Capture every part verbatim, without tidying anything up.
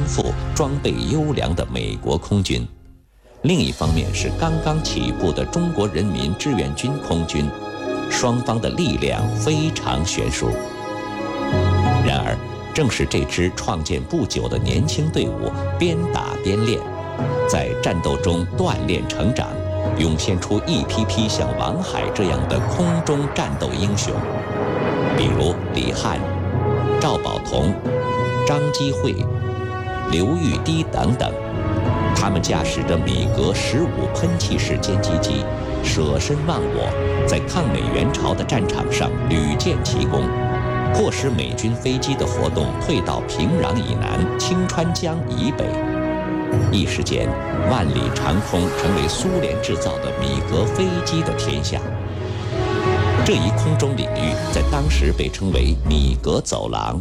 富、装备优良的美国空军，另一方面是刚刚起步的中国人民志愿军空军，双方的力量非常悬殊。然而，正是这支创建不久的年轻队伍边打边练，在战斗中锻炼成长，涌现出一批批像王海这样的空中战斗英雄，比如李汉、赵宝同、张基慧、刘玉滴等等。他们驾驶着米格十五喷气式歼击机，舍身忘我，在抗美援朝的战场上屡建奇功，迫使美军飞机的活动退到平壤以南、清川江以北。一时间，万里长空成为苏联制造的米格飞机的天下。这一空中领域在当时被称为米格走廊。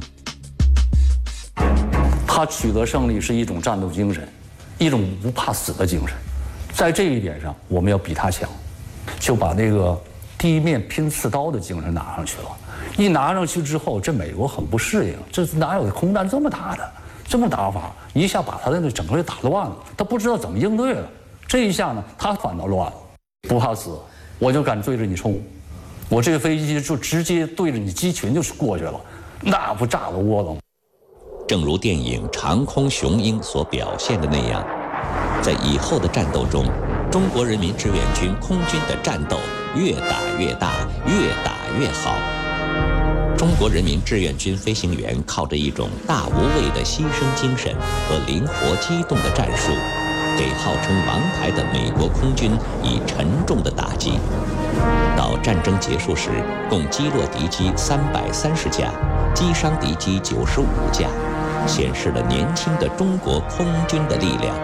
他取得胜利是一种战斗精神，一种不怕死的精神，在这一点上我们要比他强，就把那个第一面拼刺刀的精神拿上去了。一拿上去之后，这美国很不适应，这哪有空战这么大的，这么打法，一下把他的那整个打乱了，他不知道怎么应对了。这一下呢，他反倒乱了，不怕死，我就敢对着你冲，我这个飞机就直接对着你机群就是过去了，那不炸了窝了吗？ 正如电影《长空雄鹰》所表现的那样，在以后的战斗中，中国人民志愿军空军的战斗越打越大，越打越好。中国人民志愿军飞行员靠着一种大无畏的牺牲精神和灵活机动的战术，给号称王牌的美国空军以沉重的打击。到战争结束时，共击落敌机三百三十架，击伤敌机九十五架，显示了年轻的中国空军的力量。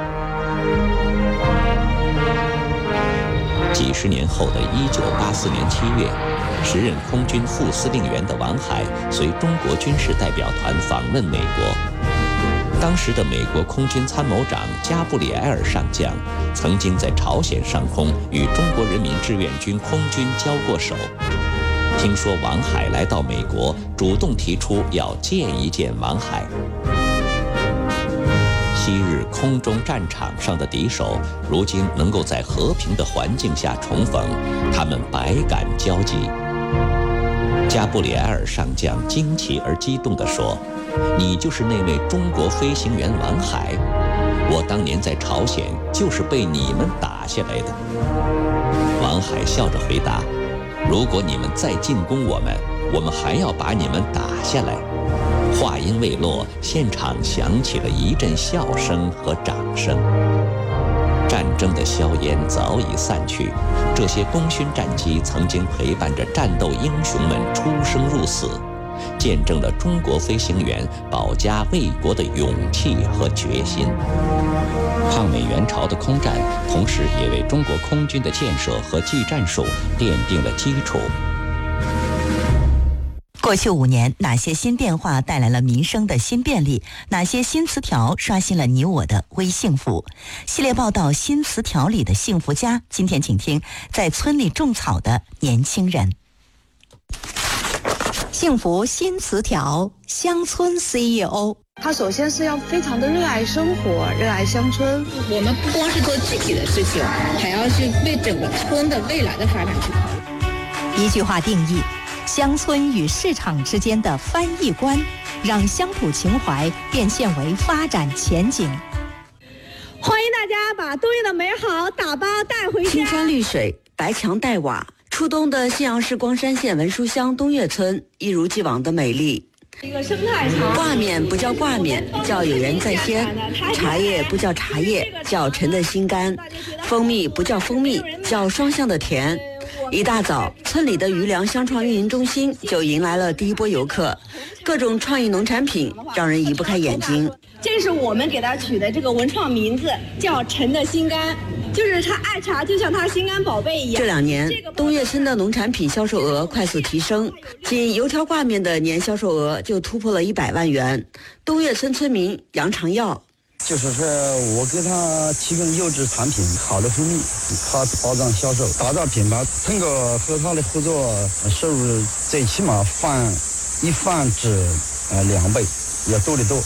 几十年后的一九八四年七月，时任空军副司令员的王海随中国军事代表团访问美国。当时的美国空军参谋长加布里埃尔上将曾经在朝鲜上空与中国人民志愿军空军交过手。听说王海来到美国，主动提出要见一见王海。昔日空中战场上的敌手，如今能够在和平的环境下重逢，他们百感交集。加布里埃尔上将惊奇而激动地说：“你就是那位中国飞行员王海，我当年在朝鲜就是被你们打下来的。”王海笑着回答：“如果你们再进攻我们，我们还要把你们打下来。”话音未落，现场响起了一阵笑声和掌声。战争的硝烟早已散去，这些功勋战机曾经陪伴着战斗英雄们出生入死，见证了中国飞行员保家卫国的勇气和决心。抗美援朝的空战，同时也为中国空军的建设和技战术奠定了基础。 过去五年，哪些新变化带来了民生的新便利？哪些新词条刷新了你我的微幸福？系列报道《新词条里的幸福家》，今天请听在村里种草的年轻人。 幸福新词条，乡村 C E O。 他首先是要非常的热爱生活，热爱乡村。 我们不光是做具体的事情，还要去为整个村的未来的发展去考虑。 一句话定义：乡村与市场之间的翻译官，让乡土情怀变现为发展前景。 欢迎大家把冬夜的美好打包带回家。 青山绿水，白墙带瓦，初冬的信阳市光山县文书乡东岳村一如既往的美丽。 一个生态场， 挂面不叫挂面，叫有人在先；茶叶不叫茶叶，叫陈的心甘；蜂蜜不叫蜂蜜，叫双向的甜。一大早，村里的余粮乡创运营中心就迎来了第一波游客，各种创意农产品让人移不开眼睛。 这是我们给他取的这个文创名字，叫陈的心甘，就是他爱茶就像他心肝宝贝一样。 这两年，东岳村的农产品销售额快速提升，仅油条挂面的年销售额就突破了一百万元。东岳村村民杨长耀。 就是说我给他提供优质产品，好的蜂蜜，他保障销售，打造品牌。通过和他的合作，收入最起码翻一翻至呃两倍，要多得多。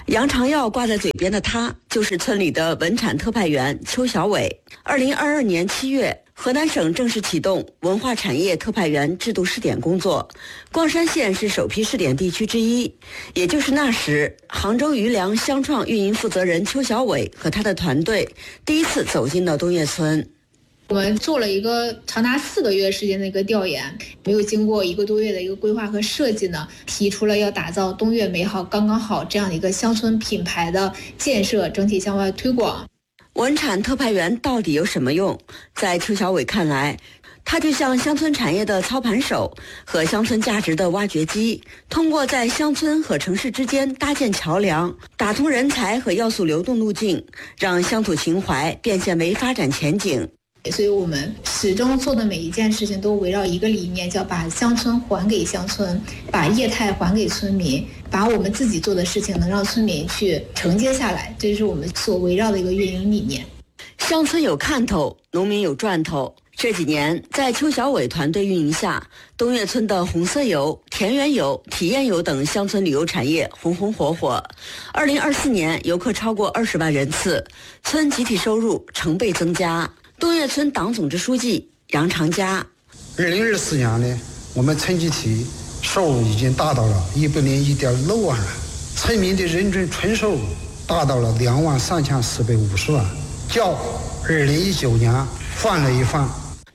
杨长耀挂在嘴边的他，就是村里的文产特派员邱小伟。二零二二年七月，河南省正式启动文化产业特派员制度试点工作，光山县是首批试点地区之一。也就是那时，杭州余粮乡创运营负责人邱小伟和他的团队第一次走进了东岳村。 我们做了一个长达四个月时间的一个调研，没有经过一个多月的一个规划和设计呢，提出了要打造东岳美好刚刚好这样的一个乡村品牌的建设，整体向外推广。 文产特派员到底有什么用？在邱小伟看来，它就像乡村产业的操盘手和乡村价值的挖掘机，通过在乡村和城市之间搭建桥梁，打通人才和要素流动路径，让乡土情怀变现为发展前景。 所以我们始终做的每一件事情都围绕一个理念，叫把乡村还给乡村，把业态还给村民，把我们自己做的事情能让村民去承接下来，这是我们所围绕的一个运营理念。 乡村有看头，农民有赚头。这几年，在邱小伟团队运营下，东岳村的红色游、田园游、体验游等乡村旅游产业红红火火。二零二四年，游客超过二十万人次，村集体收入成倍增加。东岳村党总支书记杨长佳， 二零二四年呢，我们村集体收入已经达到了一百零一点六万元，村民的人均纯收入达到了两万三千四百五十万，较二零一九年翻了一番。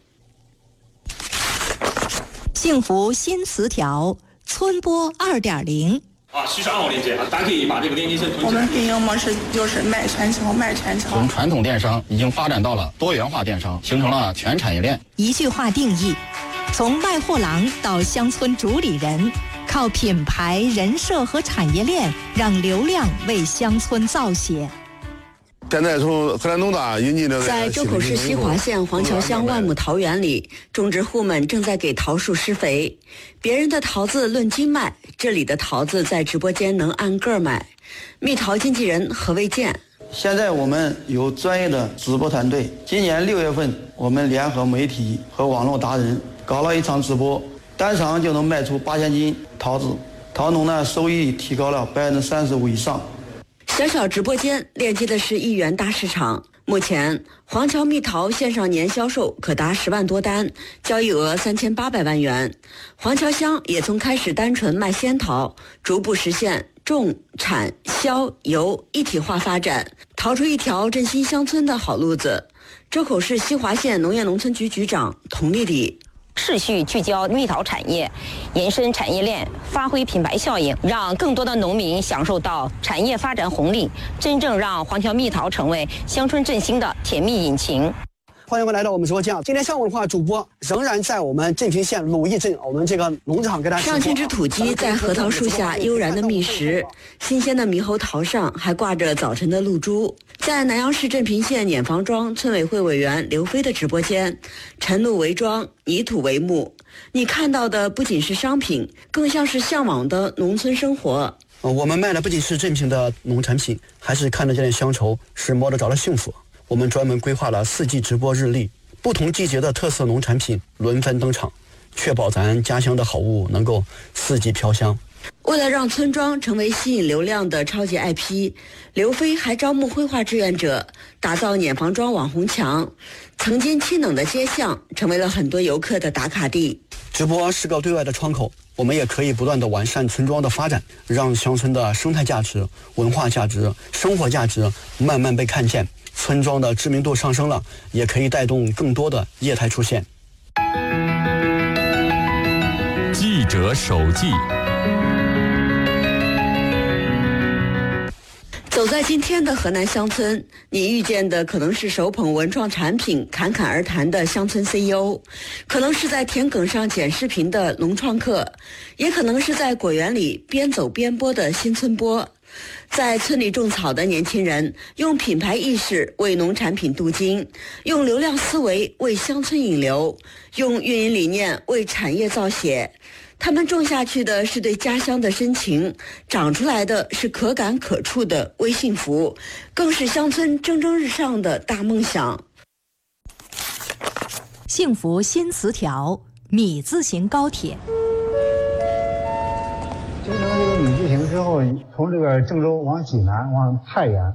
幸福新词条，村播二点零。 啊，七十二号链接啊，大家可以把这个链接先。 我们运营模式就是卖全球，卖全球。 从传统电商已经发展到了多元化电商，形成了全产业链。 一句话定义：从卖货郎到乡村主理人，靠品牌、人设和产业链，让流量为乡村造血。 现在从河南农大引进的， 在周口市西华县黄桥乡万亩桃园里，种植户们正在给桃树施肥。别人的桃子论斤卖，这里的桃子在直播间能按个卖。蜜桃经纪人何卫健， 现在我们有专业的直播团队。今年六月份，我们联合媒体和网络达人搞了一场直播，单场就能卖出八千斤桃子，桃农呢收益提高了百分之三十五以上。 小小直播间链接的是一元大市场。目前，黄桥蜜桃线上年销售可达十万多单，交易额三千八百万元。黄桥乡也从开始单纯卖仙桃，逐步实现种、产、销、游一体化发展，逃出一条振兴乡村的好路子。周口市西华县农业农村局局长童丽丽。 持续聚焦蜜桃产业，延伸产业链，发挥品牌效应，让更多的农民享受到产业发展红利，真正让黄桥蜜桃成为乡村振兴的甜蜜引擎。 欢迎们来到我们直播间。今天上午的话，主播仍然在我们镇平县鲁义镇我们这个农场给大家。 上千只土鸡在核桃树下悠然的觅食，新鲜的猕猴桃上还挂着早晨的露珠。在南阳市镇平县碾房庄村委会委员刘飞的直播间，晨露为庄，泥土为幕。你看到的不仅是商品，更像是向往的农村生活。 我们卖的不仅是镇平的农产品，还是看得见的乡愁，是摸得着的幸福。我们专门规划了四季直播日历，不同季节的特色农产品轮番登场，确保咱家乡的好物能够四季飘香。 为了让村庄成为吸引流量的超级 I P， 刘飞还招募绘画志愿者，打造碾房庄网红墙。曾经清冷的街巷成为了很多游客的打卡地。 直播是个对外的窗口，我们也可以不断的完善村庄的发展，让乡村的生态价值、文化价值、生活价值慢慢被看见。村庄的知名度上升了，也可以带动更多的业态出现。 记者手记。 走在今天的河南乡村，你遇见的可能是手捧文创产品侃侃而谈的乡村 C E O， 可能是在田埂上剪视频的农创客，也可能是在果园里边走边播的新村播。在村里种草的年轻人，用品牌意识为农产品镀金，用流量思维为乡村引流，用运营理念为产业造血。他们种下去的是对家乡的深情，长出来的是可感可触的微幸福，更是乡村蒸蒸日上的大梦想。 幸福新词条，米字形高铁。 经常这个米字形是之后，从这个郑州往济南往太原